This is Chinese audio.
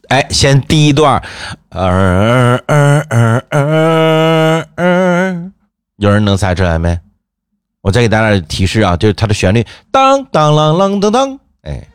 哎，先第一段，有人能猜出来没？我再给大家提示啊，就是它的旋律，当当啷啷当当，哎，